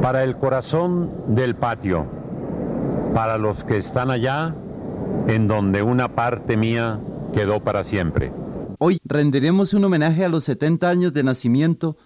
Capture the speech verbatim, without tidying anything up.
Para el corazón del patio, para los que están allá, en donde una parte mía quedó para siempre. Hoy rendiremos un homenaje a los setenta años de nacimiento